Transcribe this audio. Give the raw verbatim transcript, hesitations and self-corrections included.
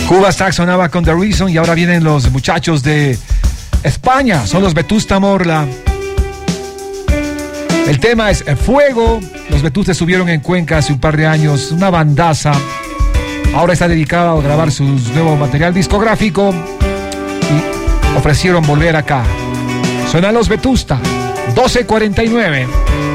Cuba Stack sonaba con The Reason y ahora vienen los muchachos de España, son los Vetusta Morla. El tema es Fuego. Los Vetusta estuvieron en Cuenca hace un par de años, una bandaza. Ahora está dedicado a grabar su nuevo material discográfico y ofrecieron volver acá. Suenan los Vetusta, doce cuarenta y nueve.